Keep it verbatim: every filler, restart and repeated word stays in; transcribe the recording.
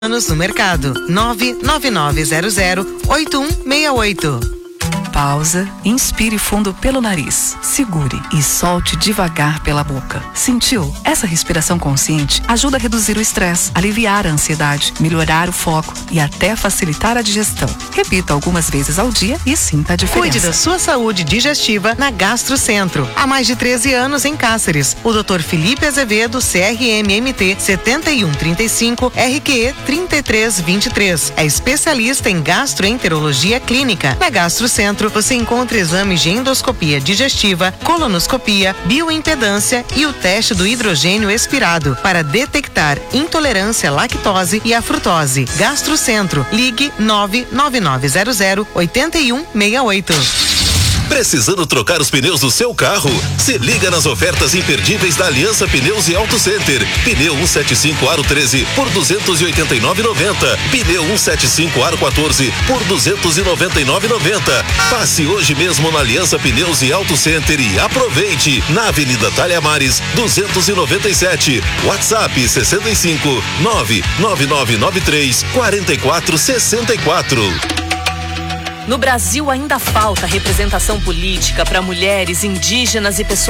anos no mercado. nove nove nove zero zero oito um seis oito. Pausa, inspire fundo pelo nariz, segure e solte devagar pela boca. Sentiu? Essa respiração consciente ajuda a reduzir o estresse, aliviar a ansiedade, melhorar o foco e até facilitar a digestão. Repita algumas vezes ao dia e sinta a diferença. Cuide da sua saúde digestiva na Gastro Centro. Há mais de treze anos em Cáceres. O doutor Felipe Azevedo, C R M M T setenta e um trinta e cinco, R Q E trinta e três vinte e três. É especialista em gastroenterologia clínica. Na Gastro Centro você encontra exames de endoscopia digestiva, colonoscopia, bioimpedância e o teste do hidrogênio expirado para detectar intolerância à lactose e à frutose. Gastro Centro. Ligue nove nove nove zero zero oito um seis oito. Precisando trocar os pneus do seu carro? Se liga nas ofertas imperdíveis da Aliança Pneus e Auto Center. Pneu cento e setenta e cinco Aro treze por duzentos e oitenta e nove reais e noventa centavos. Pneu cento e setenta e cinco Aro quatorze por duzentos e noventa e nove reais e noventa centavos. Passe hoje mesmo na Aliança Pneus e Auto Center e aproveite. Na Avenida Talhamares, duzentos e noventa e sete. WhatsApp sessenta e cinco nove nove nove nove três quatro quatro seis quatro. No Brasil ainda falta representação política para mulheres, indígenas e pessoas